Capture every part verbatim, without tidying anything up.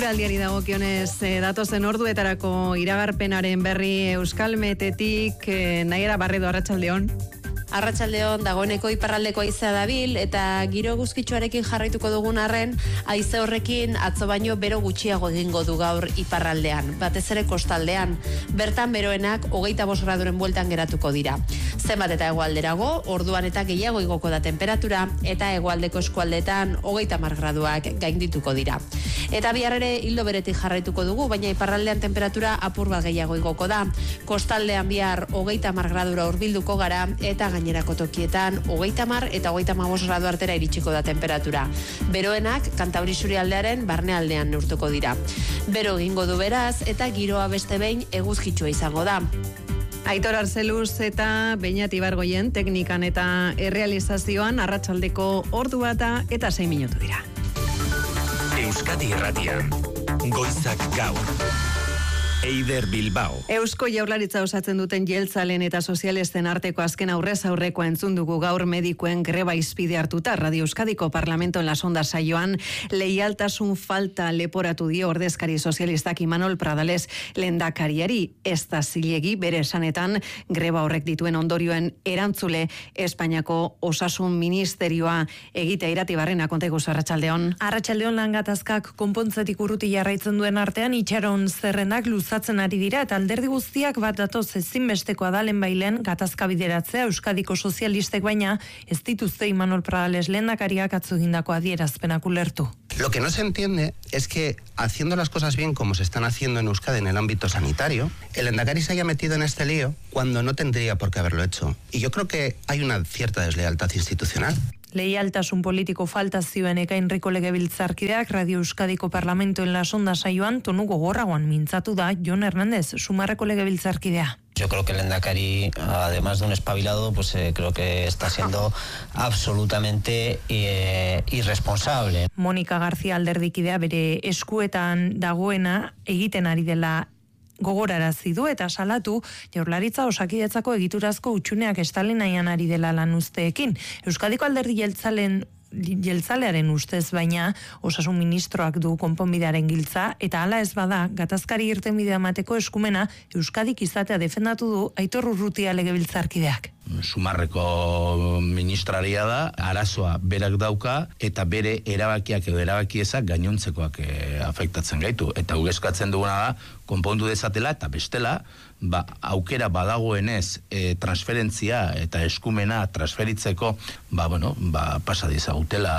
Eguraldiari dagokionez e, datozen orduetarako iragarpenaren berri Euskalmetetik, e, Naiara Barredo, arratsaldeon. Arratsaldeon, dagoeneko iparraldeko haizea dabil eta giro eguzkitsuarekin jarraituko dugun arren, haize horrekin atzo baino bero gutxiago egingo du gaur iparraldean, batez ere kostaldean. Bertan beroenak hogeita bost graduren bueltan geratuko dira. Zenbat eta hegoalderago, orduan eta gehiago igoko da temperatura, eta hegoaldeko eskualdetan hogeita hamar graduak gaindituko dira. Eta bihar ere hildo beretik jarraituko dugu, baina iparraldean temperatura apur bat gehiago igoko da. Kostaldean bihar hogeita hamar gradura hurbilduko gara, eta gainerako tokietan hogeita hamar eta hogeita hamabost gradu artera iritsiko da temperatura. Beroenak Kantauri isurialdearen barnealdean neurtuko dira. Bero egingo du beraz eta giroa beste behin eguzkitsua izango da. Aitor Arzeluz eta Beñat Ibargoien teknikan eta errealizazioan arratsaldeko ordu bata eta sei minutu dira. Euskadi Irratian, Goizak Gaur. Eider Bilbao. Eusko Jaurlaritza osatzen duten jeltzalen eta sozialisten arteko azken aurrez aurrekoa entzun dugu gaur medikuen greba izpide hartuta. Radio Euskadiko Parlamentoen lasonda saioan leialtasun falta leporatu dio ordezkari sozialistak Imanol Pradales lehendakariari. Ez da zilegi bere esanetan greba horrek dituen ondorioen erantzule Espainiako Osasun Ministerioa egitea. Irati Barrena, kontaigu arratsaldeon. Arratsaldeon, lan gatazkak konpontzetik urruti jarraitzen duen artean itxaron zerrendak luzatzen ari dira eta alderdi guztiak bat datoz ezinbestekoa da lehenbailen gatazka bideratzea. Euskadiko sozialistek baina ez dituzte Imanol Pradales lehendakariak atzo egindako adierazpenak ulertu. Lo que no se entiende es que, haciendo las cosas bien como se están haciendo en Euskadi en el ámbito sanitario, el lehendakari se haya metido en este lío cuando no tendría por qué haberlo hecho. Y yo creo que hay una cierta deslealtad institucional. Leialtasun politiko falta zioen Ekainriko legebiltzarkideak Radio Euskadiko Parlamentoen lasonda saioan tonu gogorragoan mintzatu da Jon Hernández, Sumarreko legebiltzarkidea. Yo creo que el lehendakari, además de un espabilado, pues eh, creo que está siendo absolutamente eh, irresponsable. Mónica García alderdikidea bere eskuetan dagoena egiten ari dela gogorarazi du eta salatu Jaurlaritza Osakidetzako egiturazko hutsuneak estali nahian ari dela lan usteekin. Euskadiko alderdi jeltzalen jeltzalearen ustez baina Osasun Ministroak du konponbidearen giltza eta hala ez bada gatazkari irtenbidea emateko eskumena Euskadik izatea defendatu du Aitor Urrutia legebiltzarkideak. Sumarreko ministraria da, arazoa berak dauka eta bere erabakiak edo erabakiezak gainontzekoak e, afektatzen gaitu. Eta ugeskatzen duguna da, konpondu dezatela eta bestela, ba, aukera badagoenez e, transferentzia eta eskumena transferitzeko, ba, bueno, ba, pasa diezagutela,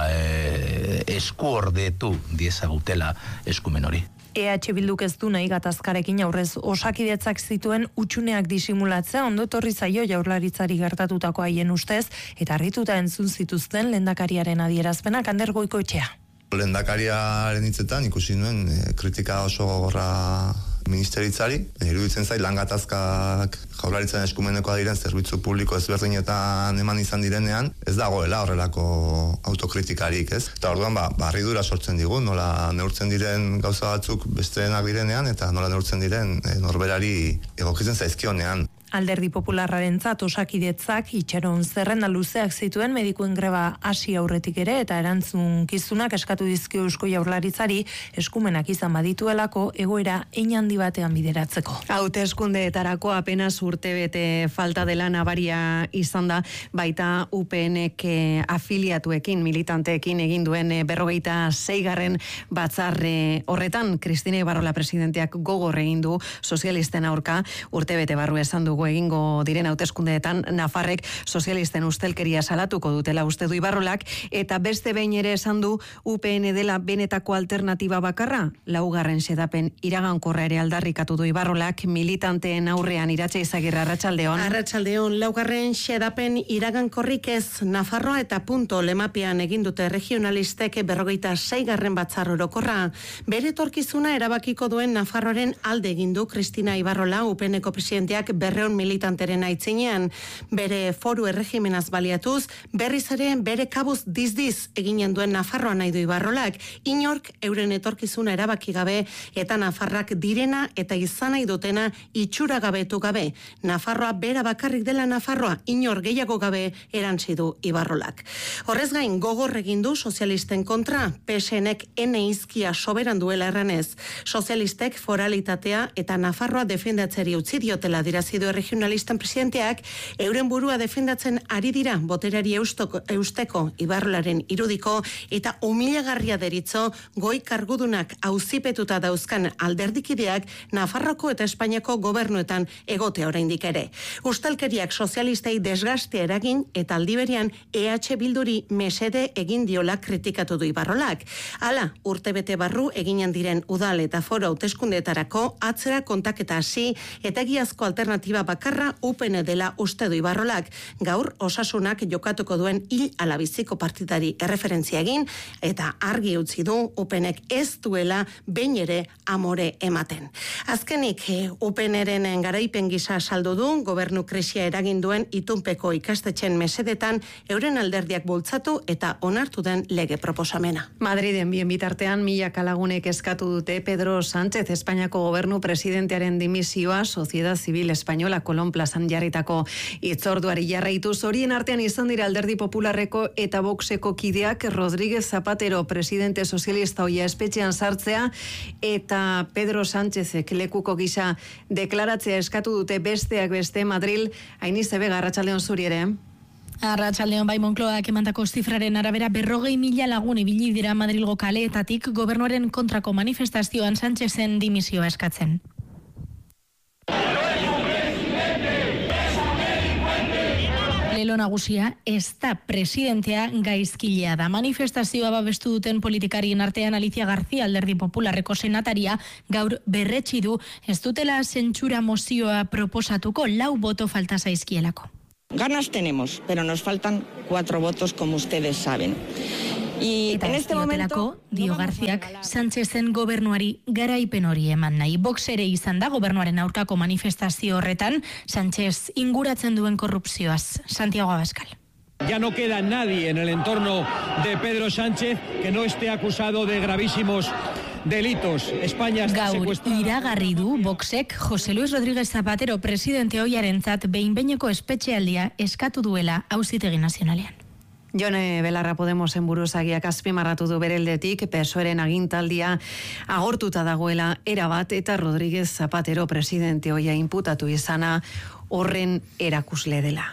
e, esku ordetu diezagutela eskumen hori. E H Bilduk ez du nahi gatazkarekin aurrez Osakidetzak zituen hutsuneak disimulatzea ondo etorri zaio Jaurlaritzari gertatutako haien ustez eta harrituta entzun zituzten lehendakariaren adierazpenak. Ander Goikoetxea. Lehendakariaren hitzetan ikusi nuen e, kritika oso gogorra ministeritzari, iruditzen zait lan gatazkak Jaurlaritzaren eskumenekoa diren zerbitzu publiko ezberdinetan eman izan direnean, ez dagoela horrelako autokritikarik, ez? Eta orduan ba, barridura sortzen digu, nola neurtzen diren gauza batzuk besteenak direnean eta nola neurtzen diren e, norberari egokitzen zaizkionean. Alderdi Popularrarentzat Osakidetzak itxaron zerrenda luzeak zituen medikuen greba hasi aurretik ere eta erantzunkizunak eskatu dizkio Eusko Jaurlaritzari eskumenak izan badituelako egoera hein handi batean bideratzeko. Hauteskundeetarako apenas urtebete falta dela nabaria izan da baita U P N-ek afiliatuekin, militanteekin egin duen berrogeita seigarren batzarre horretan. Kristina Ibarrola presidenteak gogor egin du sozialisten aurka urtebete barru esan du egingo diren hauteskundeetan Nafarrek sozialisten ustelkeria salatuko dutela uste du Ibarrolak eta beste behin ere esan du U P N dela benetako alternatiba bakarra. Laugarren xedapen iragankorra ere aldarrikatu du Ibarrolak militanteen aurrean. Iratxe Izagirre, arratsaldeon. Arratsaldeon, laugarren xedapen iragankorrik ez. Nafarroa eta punto lemapian egin dute regionalistek berrogeita seigarren batzar orokorra. Bere etorkizuna erabakiko duen Nafarroaren alde egin du Kristina Ibarrola, U P N-ko presidenteak berre berreun militanteren aitzinean, bere foru erregimenaz baliatuz, berriz ere bere kabuz dizdiz eginen duen Nafarroa nahi du Ibarrolak, inork euren etorkizuna erabaki gabe eta Nafarrak direna eta izan nahi dutena itxura gabetu gabe. Nafarroa bera bakarrik dela Nafarroa, inor gehiago gabe erantzi du Ibarrolak. Horrez gain, gogor egin du sozialisten kontra, P S Nek ene izkia soberan duela erranez. Sozialistek foralitatea eta Nafarroa defendatzeri utzi diotela dirazidu regionalisten presidenteak, euren burua defendatzen ari dira boterari eustoko, eusteko Ibarrolaren irudiko eta humilagarria deritzo goi kargudunak auzipetuta dauzkan alderdikideak Nafarroko eta Espainiako gobernuetan egote oraindik ere. Ustelkeriak sozialistei desgaste eragin eta aldiberian E H Bilduri mesede egin diola kritikatu du Ibarrolak. Hala, urtebete barru eginen diren udal eta foro hauteskundeetarako atzera kontaketa hasi eta egiazko alternatiba bakarra U P N dela uste du Ibarrolak. Gaur osasunak jokatuko duen hil alabiziko partidari erreferentzia egin eta argi utzi du U P Nek ez duela behin ere amore ematen. Azkenik, U P Nren garaipen gisa saldu du gobernu krisia eragin duen itunpeko ikastetxen mesedetan euren alderdiak bultzatu eta onartu den lege proposamena. Madriden bien bitartean milaka lagunek eskatu dute Pedro Sánchez Espainiako gobernu presidentearen dimisioa Sociedad Civil Española Kolon plazan jarritako itzorduari jarraituz. Horien artean izan dira Alderdi Popularreko eta Voxeko kideak Rodríguez Zapatero presidente sozialista hoia espetxean sartzea eta Pedro Sánchezek lekuko gisa deklaratzea eskatu dute besteak beste Madril. Ainize Bega, arratsaldeon zuri ere. Arratsaldeon bai, Moncloak emandako zifraren arabera berrogei mila lagun ibili dira Madrilgo kaleetatik gobernuaren kontrako manifestazioan Sánchezen dimisioa eskatzen. Lelo nagusia ez da presidentea gaizkilea da. Manifestazioa babestu duten politikarien artean Alicia García Alderdi Popularreko senataria gaur berretsi du ez dutela zentsura mozioa proposatuko, lau boto falta zaizkielako. Ganas tenemos, pero nos faltan cuatro votos, como ustedes saben. Y eta en este momento dio Garziak Sánchezen gobernuari garaipen hori eman nahi. Vox ere izan da gobernuaren aurkako manifestazio horretan, Sánchez inguratzen duen korrupzioaz. Santiago Abascal. Ya no queda nadie en el entorno de Pedro Sánchez que no esté acusado de gravísimos delitos. España está Gaur secuestrada. iragarri du Voxek José Luis Rodríguez Zapatero presidente ohiarentzat behin-behineko espetxealdia eskatu duela Auzitegi Nazionalean. Jone Belarra Podemosen buruzagiak azpimarratu du bereldetik P S O Eren agintaldia agortuta dagoela erabat eta Rodríguez Zapatero presidente ohia inputatu izana horren erakusle dela.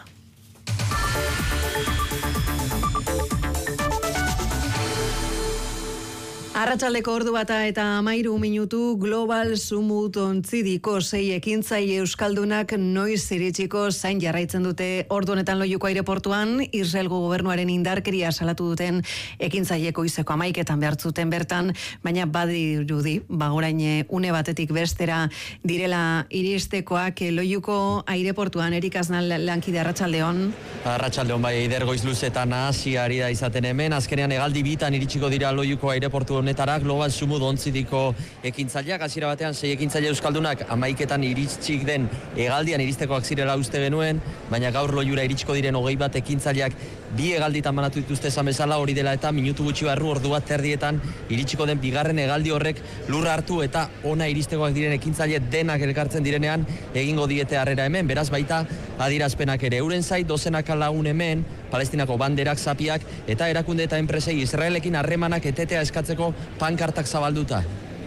Arratsaldeko ordu bata eta amairu minutu Global Summit ontzidiko sei ekintzaile euskaldunak noiz iritsiko zain jarraitzen dute ordu honetan Loiuko aireportuan. Israelgo gobernuaren indarkeria salatu duten ekintzaileko izeko amaiketan behartzuten bertan, baina badirudi, ba orain une batetik bestera direla iristekoak. Loiuko aireportuan Erik Aznal lankide, arratsaldeon. Arratsaldeon bai, Eider goiz luzetan hasi ari da izaten hemen, azkenean hegaldi bitan iritsiko dira Loiuko aireportu honetara Global Summit ontzidiko ekintzaileak. Hasiera batean sei ekintzaile euskaldunak amaiketan iritsik den hegaldian iristekoak zirela uste genuen, baina gaur Loiura iritsiko diren hogei bat ekintzaileak bi hegalditan banatu dituzte esan bezala, hori dela eta minutu gutxi barru ordu bat terdietan iritsiko den bigarren hegaldi horrek lurra hartu eta ona iristekoak diren ekintzaile denak elkartzen direnean egingo diete harrera hemen, beraz baita adierazpenak ere. Euren zait dozenaka lagun hemen, Palestinako banderak, zapiak eta erakunde eta enpresei Israelekin harremanak etetea eskatzeko pankartak zabalduta.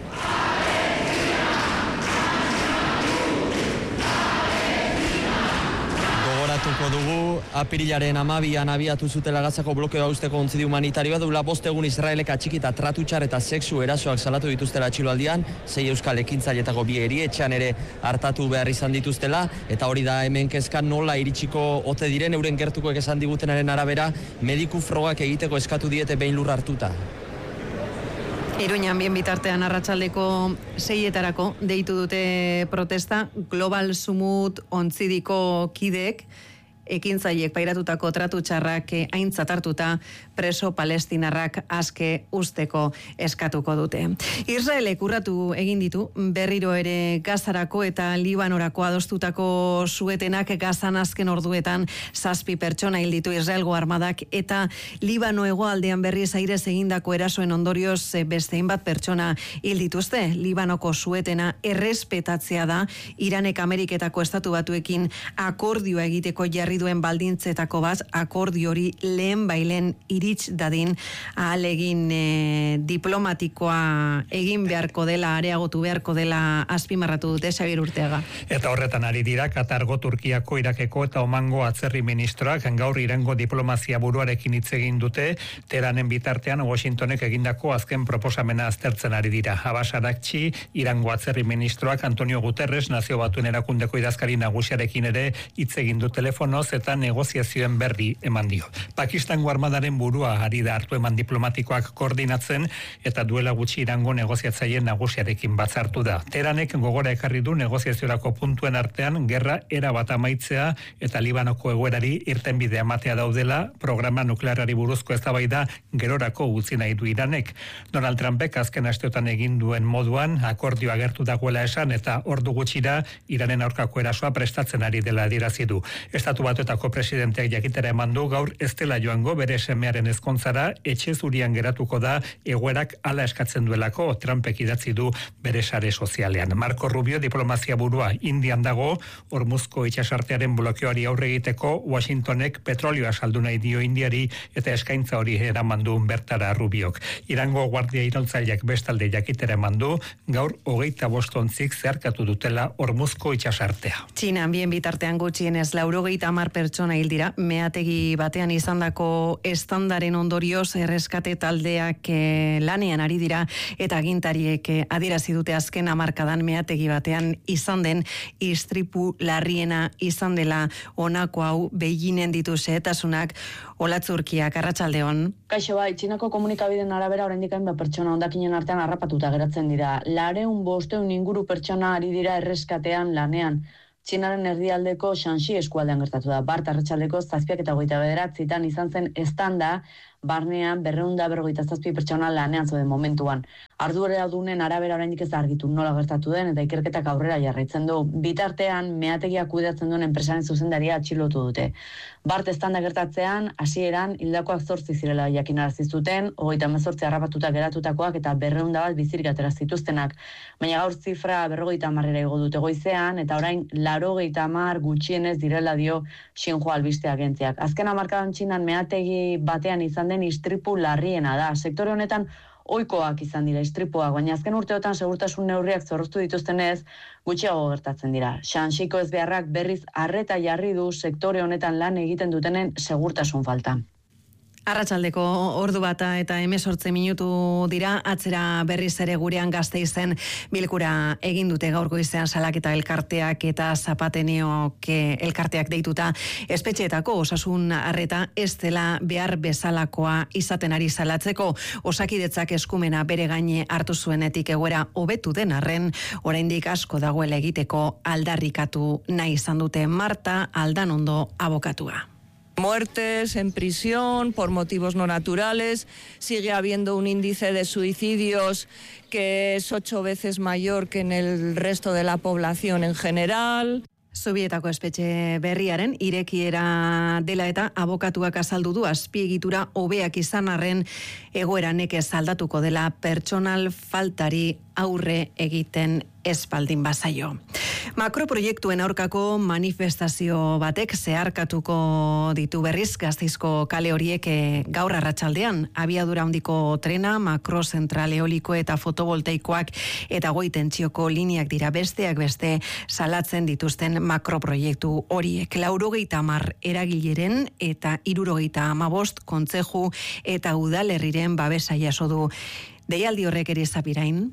Gogoratuko dugu, apirilaren amabian abiatu zutela Gazako blokeo usteko ontzidi humanitarioa, duela bost egun Israelek atxikita tratutxar eta sexu erasoak salatu dituztela atxiloaldian, sei euskal ekintzailetako bi erietxean ere hartatu behar izan dituztela, eta hori da hemen kezka nola iritsiko ote diren, euren gertukoek esan digutenaren arabera, mediku frogak egiteko eskatu diete behin lur hartuta. Iruñan bien bitartean arratsaldeko seietarako deitu dute protesta Global Summit ontzidiko kideek ekintzaileek pairatutako tratu txarrak aintzat hartuta preso palestinarrak aske usteko eskatuko dute. Israelek urratu egin ditu berriro ere Gazarako eta Libanorako adostutako suetenak. Gazan azken orduetan zazpi pertsona hil ditu Israelgo armadak eta Libano hegoaldean berriz airez egindako erasoen ondorioz beste hainbat pertsona hil dituzte. Libanoko suetena errespetatzea da Iranek Ameriketako estatu batuekin akordioa egiteko jarri duen baldintzetako bat, akordio hori lehen bailen irits dadin ahalegin e, diplomatikoa egin beharko dela, areagotu beharko dela azpimarratu dute Xabier Urteaga. Eta horretan ari dira Katargo, Turkiako, Irakeko eta Omango atzerri ministroak gaur Irango diplomazia buruarekin hitz egin dute. Teheranen bitartean Washingtonek egindako azken proposamena aztertzen ari dira. Abbas Araghchi, Irango atzerri ministroak Antonio Guterres Nazio Batuen erakundeko idazkari nagusiarekin ere hitz egin du telefonoz eta negoziazioen berri eman dio. Pakistango armadaren burua ari da hartu eman diplomatikoak koordinatzen eta duela gutxi Irango negoziatzaile nagusiarekin batzartu da. Teheranek gogora ekarri du negoziaziorako puntuen artean gerra era bat amaitzea eta Libanoko egoerari irtenbidea ematea daudela programa nuklearrari buruzko eztabaida gerorako utzi nahi du Iranek. Donald Trumpek azken asteotan egin duen moduan akordio agertu dagoela esan eta ordu gutxira Iranen aurkako erasoa prestatzen ari dela adierazi du. Estatu Batuetako presidenteak jakitera eman du gaur ez dela joango bere semearen ezkontzara, etxe zurian geratuko da egoerak hala eskatzen duelako. Trumpek idatzi du bere sare sozialean. Marco Rubio diplomazia burua Indian dago, Hormuzko itsasartearen blokeoari aurre egiteko Washingtonek petrolioa saldu nahi dio Indiari eta eskaintza hori eraman du bertara Rubiok. Irango guardia iraultzaileak bestalde jakitera eman du gaur hogeita bost ontzik zeharkatu dutela Hormuzko itsasartea. Txinan bien bitartean gutxienez laurogeita hamar pertsona hil dira meategi batean izandako estandaren ondorioz erreskate taldeak eh, lanean ari dira eta agintariek eh, adierazi dute azken hamarkadan meategi batean izan den istripu larriena izan dela. Honako hau Beijingen ditu xehetasunak. Olatzurkiak, arratsaldeon. Kaixo bai, Txinako komunikabideen arabera oraindik hainbat pertsona hondakinen artean harrapatuta geratzen dira. Lareun bosteun inguru pertsona ari dira erreskatean lanean. Txinaren erdialdeko Shanxi eskualdean gertatu da. Bart arratsaldeko zazpiak eta hogeita bederatzitan izan zen estanda, barnean berrehun eta berrogeita zazpi pertsona lanean zoden momentuan. Arduradunen arabera oraindik ez da argitu nola gertatu den eta ikerketak aurrera jarraitzen du. Bitartean meategia kudeatzen duen enpresaren zuzendaria atxilotu dute. Bart estanda gertatzean hasieran hildakoak zortzi zirela jakinarazi zuten, hogeita hemezortzi harrapatuta geratutakoak eta berrehun bat bizirik atera zituztenak. Baina gaur zifra berrogeita hamarrera igo dute goizean eta orain laurogeita hamar gutxienez direla dio Xinhua albiste agentziak. Azken hamarkadan Txinan meategi batean izan den istripu larriena da. Sektore honetan ohikoak izan dira istripuak, baina azken urteotan segurtasun neurriak zorroztu dituztenez gutxiago gertatzen dira. Shanxiko ezbeharrak berriz arreta jarri du sektore honetan lan egiten dutenen segurtasun falta. Arratsaldeko ordu bata eta hemezortzi minutu dira, atzera berriz ere gurean Gasteizen bilkura egin dute gaur goizean salaketa elkarteak eta Zapateneok elkarteak deituta espetxeetako osasun arreta ez dela behar bezalakoa izaten ari salatzeko. Osakidetzak eskumena bere gaine hartu zuenetik egoera hobetu den arren, oraindik asko dagoela egiteko aldarrikatu nahi izan dute. Marta Aldanondo abokatua. Muertes en prisión por motivos no naturales, sigue habiendo un índice de suicidios que es ocho veces mayor que en el resto de la población en general. Zubietako espetxe berriaren irekiera dela eta abokatuak azaldu du azpiegitura hobeak izan arren egoera nekez aldatuko dela pertsonal faltari aurre egiten espaldin bazaio. Makroproiektuen aurkako manifestazio batek zeharkatuko ditu berriz Gasteizko kale horiek gaur arratsaldean. Abiadura handiko trena, makrozentral eoliko eta fotovoltaikoak eta goi tentsioko lineak dira besteak beste salatzen dituzten makroproiektu horiek. Laurogeita hamar eragileren eta hirurogeita hamabost kontzeju eta udalerriren babesa jaso du. Deialdi horrek ere Zapirain.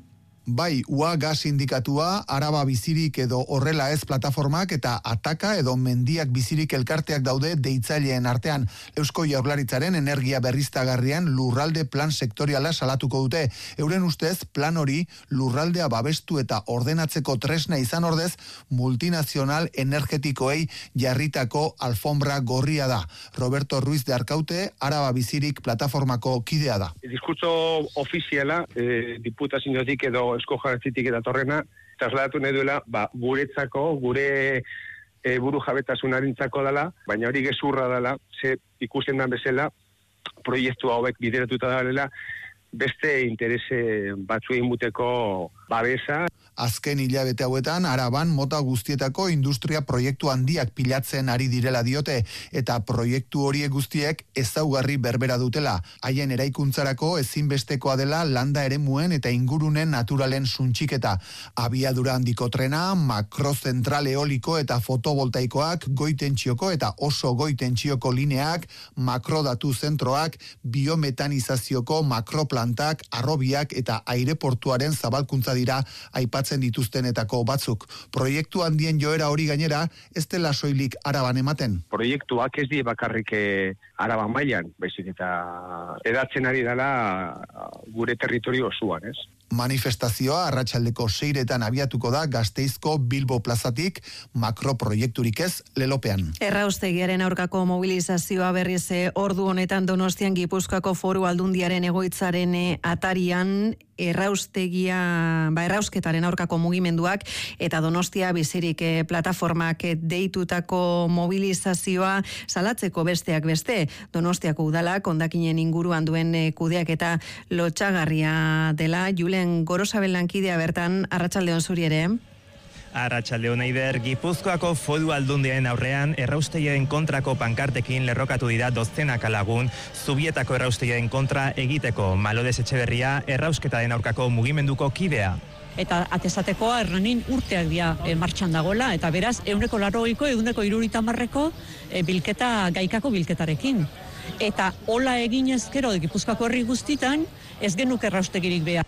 Bai, U A Gas Sindikatua, Araba Bizirik edo Horrela Ez plataformak eta Ataka edo Mendiak Bizirik elkarteak daude deitzaileen artean. Eusko Jaurlaritzaren energia berriztagarrian lurralde plan sektoriala salatuko dute. Euren ustez, plan hori lurraldea babestu eta ordenatzeko tresna izan ordez, multinazional energetikoei jarritako alfombra gorria da. Roberto Ruiz de Arkaute, Araba Bizirik plataformako kidea da. Diskurtso ofiziala, eh, diputaziotik edo Eusko Jaurlaritzatik datorrena, trasladatu nahi duela, ba, guretzako, gure e, buru jabetasunarentzako dela, baina hori gezurra dela, ze ikusten den bezala, proiektu hauek bideratuta dalela, beste interese batzuei muteko babesa. Azken hilabete hauetan, Araban mota guztietako industria proiektu handiak pilatzen ari direla diote, eta proiektu horiek guztiek ezaugarri berbera dutela. Haien eraikuntzarako ezinbestekoa dela landa eremuen eta ingurunen naturalen suntxiketa. Abiadura handiko trena, makrozentral eoliko eta fotovoltaikoak, goitentzioko eta oso goitentzioko lineak, makrodatu zentroak, biometanizazioko makroplantak, arrobiak eta aireportuaren zabalkuntza dira aipatzen dituztenetako batzuk. Proiektu handien joera hori gainera, ez dela soilik Araban ematen. Proiektuak ez die bakarrik Araban mailan, baizik eta edatzen ari dela gure territorio osoan, ez? Manifestazioa arratsaldeko seiretan abiatuko da Gasteizko Bilbo plazatik, makroproiekturik ez lelopean. Erraustegiaren aurkako mobilizazioa berriz ordu honetan Donostian Gipuzkoako Foru Aldundiaren egoitzaren atarian erraustegia, ba, errausketaren aurkako mugimenduak eta Donostia Bizirik plataformak deitutako mobilizazioa salatzeko besteak beste. Donostiako udalak hondakinen inguruan duen kudeak eta lotxagarria dela. Julen Gorosabel lankidea bertan, arratsaldeon zuri ere. Arratsaldeon Aider, Gipuzkoako Foru Aldundiaren aurrean erraustegiaren kontrako pankartekin lerrokatu dira dozenaka lagun Zubietako erraustegiaren kontra egiteko. Malodes Etxeberria errausketaren aurkako mugimenduko kidea. Eta atesatekoa errenin urteak dia e, martxan dagoela, eta beraz, euneko larrogeiko, euneko iruritamarreko e, bilketa, gaikako bilketarekin. Eta hola egin ezkero Gipuzkoako herri guztitan, ez genuk erraustegirik behar.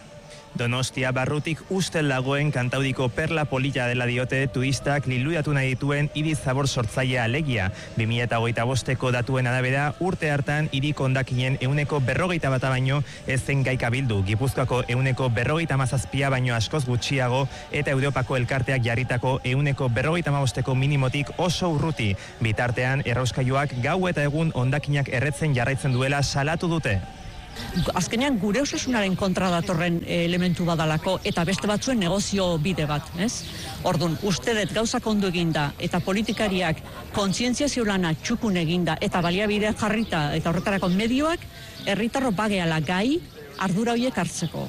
Donostia barrutik ustel dagoen kantaudiko perla polita dela diote turistak liluratu nahi dituen hiri zabor sortzailea alegia. bi mila hogeita bosteko datuen arabera urte hartan hirik hondakinen euneko berrogeita bata baino ez zen gaika bildu. Gipuzkoako euneko berrogeita hamazazpia baino askoz gutxiago eta Europako elkarteak jarritako euneko berrogeita hamabosteko minimotik oso urruti. Bitartean errauskailuak gau eta egun hondakinak erretzen jarraitzen duela salatu dute. Azkenean gure osasunaren kontra datorren elementu badalako eta beste batzuen negozio bide bat, ez? Ordun, uste dut gauzak ondo eginda eta politikariak kontzientziazio lana txukun eginda eta baliabideak jarrita eta horretarako medioak herritarro bageala gai ardura horiek hartzeko.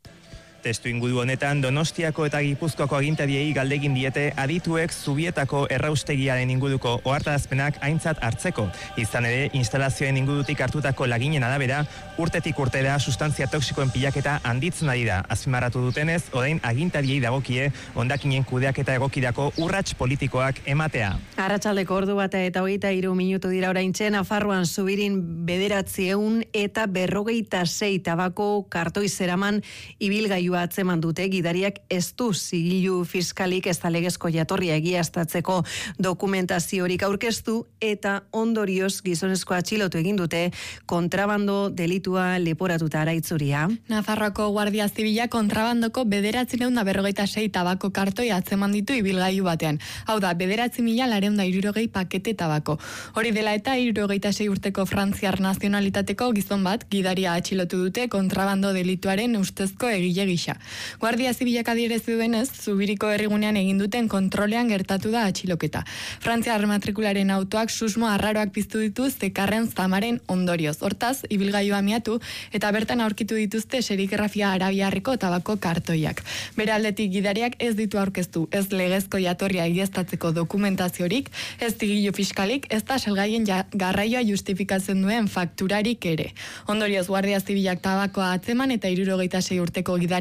Testu inguru honetan Donostiako eta Gipuzkoako agintariei galdegin diete adituek Zubietako erraustegiaren inguruko ohartarazpenak aintzat hartzeko. Izan ere, instalazioen ingurutik hartutako laginen arabera, urtetik urtera sustantzia toksikoen pilaketa handitzen ari da. Azpimarratu dutenez, orain agintariei dagokie hondakinen kudeaketa egokirako urrats politikoak ematea. Arratsaldeko ordu bata eta hogeita hiru minutu dira oraintxe, Nafarroan Zubirin bederatziehun eta berrogeita sei tabako kartoi zeraman ibilgailu atzeman dute, gidariak ez du zigilu fiskalik ez da legezko jatorria egiaztatzeko dokumentaziorik aurkeztu eta ondorioz gizonezko atxilotu egin dute kontrabando delitua leporatuta araitzuria. Nafarroako Guardia Zibila kontrabandoko bederatziehun eta berrogeita sei tabako kartoi atzeman ditu ibilgailu batean. Hau da, bederatzi mila laurehun eta hirurogei pakete tabako. Hori dela eta hirurogeita sei urteko frantziar nazionalitateko gizon bat gidaria atxilotu dute kontrabando delituaren ustezko egile gisa. Guardia Zibilak adierazten duenez, Zubiriko herrigunean egin duten kontrolean gertatu da atxiloketa. Frantziar matrikularen autoak susmo arraroak piztu ditu zekarren zamaren ondorioz. Hortaz, ibilgailua miatu eta bertan aurkitu dituzte serigrafia arabiarreko tabako kartoiak. Bere aldetik gidariak ez ditu aurkeztu, ez legezko jatorria egiaztatzeko dokumentaziorik, ez zigilu fiskalik, ez da salgaien ja, garraioa justifikatzen duen fakturarik ere. Ondorioz, Guardia Zibilak tabakoa atzeman eta hirurogeita sei urteko gidari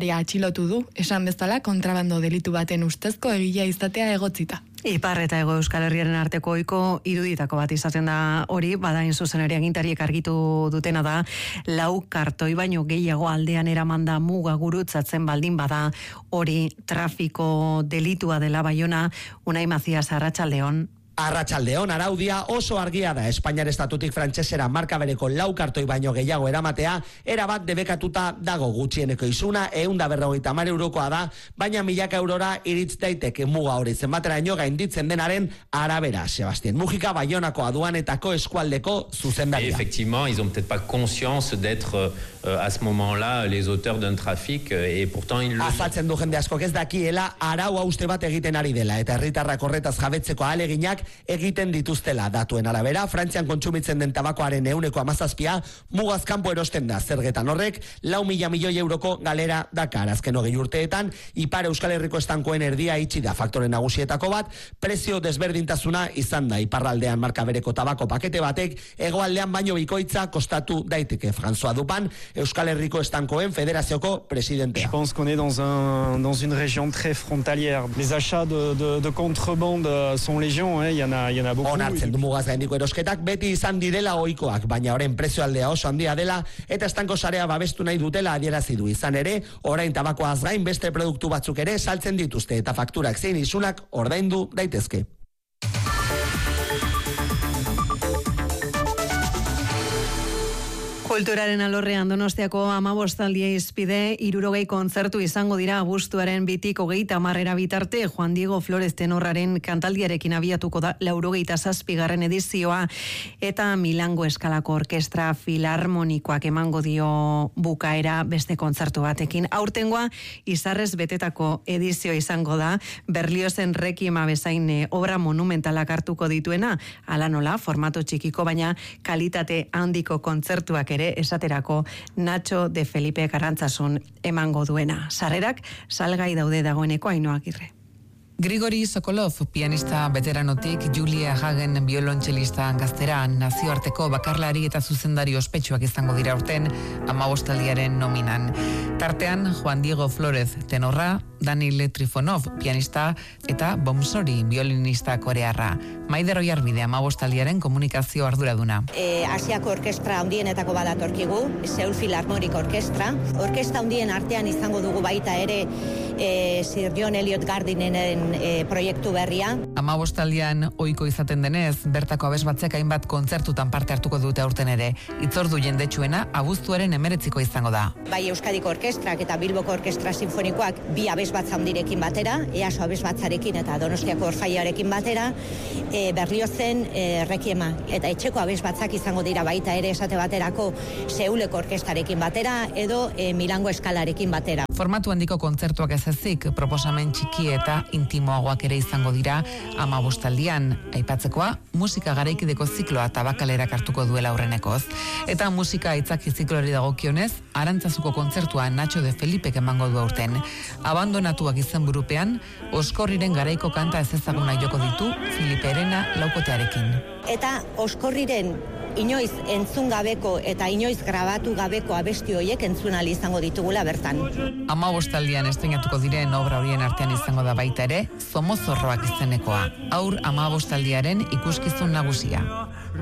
zuzendaria atxilotu du, esan bezala kontrabando delitu baten ustezko egilea izatea egotzita. Ipar eta Hego Euskal Herriaren arteko ohiko iruditako bat izaten da hori, badain zuzen ere agintariek argitu dutena da, lau kartoi baino gehiago aldean eramanda muga gurutzatzen baldin bada hori trafiko delitua dela Baiona. Unai Mazias, Arratsaldeon. Arratsaldeon, araudia oso argia da. Espainiar estatutik frantsesera marka bereko lau kartoi baino gehiago eramatea, erabat debekatuta dago. Gutxieneko isuna, ehun eta berrogeita hamar eurokoa da, baina milaka eurora iritz daiteke muga hori zenbateraino gainditzen denaren arabera. Sebastián Mujika, Baionako aduanetako eskualdeko zuzendaria. Effectivement, ils ont peut-être pas conscience d'être euh, à ce moment-là les auteurs d'un trafic et pourtant ils le Azaltzen du jende askok ez dakiela arau hauste bat egiten ari dela eta herritarrak horretaz jabetzeko ahaleginak egiten dituztela. Datuen arabera, Frantzian kontsumitzen den tabakoaren ehuneko hamazazpia mugaz kanpo erosten da. Zergetan horrek lau mila milioi euroko galera dakar. Azken hogei urteetan, Ipar Euskal Herriko estankoen erdia itxi da. Faktore nagusietako bat, prezio desberdintasuna izan da. Iparraldean marka bereko tabako pakete batek, hegoaldean baino bikoitza kostatu daiteke. François Dupan, Euskal Herriko estankoen federazioko presidentea. Je pense qu'on est dans, un, dans une région très frontalière. Les achats de, de, de contrebande sont légion, eh? Onartzen du mugaz gaindiko erosketak beti izan direla ohikoak, baina orain prezioaldea oso handia dela eta estanko sarea babestu nahi dutela adierazi du. Izan ere, orain tabakoaz gain beste produktu batzuk ere saltzen dituzte eta fakturak zein isunak ordaindu daitezke. Kulturaren alorrean Donostiako hamabostaldia izpide, hirurogei kontzertu izango dira abuztuaren bitik hogeita hamarrera bitarte. Juan Diego Flórez tenorraren kantaldiarekin abiatuko da laurogeita zazpigarren edizioa eta Milango eskalako orkestra filarmonikoak emango dio bukaera beste kontzertu batekin. Aurtengoa izarrez betetako edizio izango da, Berliozen Requiema bezain obra monumentalak hartuko dituena, ala nola formato txikiko baina kalitate handiko kontzertuak ere esaterako Nacho de Felipe Garantzasun emango duena. Sarrerak salgai daude dagoeneko Ainhoa Agirre. Grigori Sokolov, pianista veteranotik, Julia Hagen biolontxelista gaztera, nazioarteko bakarlari eta zuzendari ospetsuak izango dira urten hamabostaldiaren nominan. Tartean, Juan Diego Flórez tenorra, Danil Trifonov pianista eta Bomsori violinista korearra. Maider Oiarbide hamabostaldiaren komunikazio arduraduna. E, Asiako orkestra handienetako badatorkigu, Seul Philharmonic Orkestra. Orkestra handien artean izango dugu baita ere e, Sir John Eliot Gardineren e, proiektu berria. Hamabostaldian ohiko izaten denez, bertako abesbatzek hainbat kontzertutan parte hartuko dute aurten ere. Itzordu jendetsuena abuztuaren emeretziko izango da. Bai Euskadiko Orkestrak eta Bilboko Orkestra Sinfonikoak bi abesbatza handirekin batera, EASO abesbatzarekin eta Donostiako Orfaiarekin batera, e, Berliozen e, Requiema eta etxeko abesbatzak izango dira baita ere esate baterako Seuleko Orkestrarekin batera edo e, Milango eskalarekin batera. Formatu handiko kontzertuak ez ezik, proposamen txiki eta intimoagoak ere izango dira hamabostaldian. Aipatzekoa, musika garaikideko zikloa tabakalerak hartuko duela aurrenekoz. Eta musika aitzaki ziklori dagokionez, Arantzazuko kontzertua Nacho de Felipek emango du aurten. Abandonatuak izenburupean, Oskorriren garaiko kanta ez ezaguna joko ditu Filipe Erena laukotearekin. Eta Oskorriren inoiz entzun gabeko eta inoiz grabatu gabeko abesti horiek entzun ahal izango ditugula bertan. Hamabostaldian estreinatuko diren obra horien artean izango da baita ere, Somozorroak izenekoa. Aur hamabostaldiaren ikuskizun nagusia.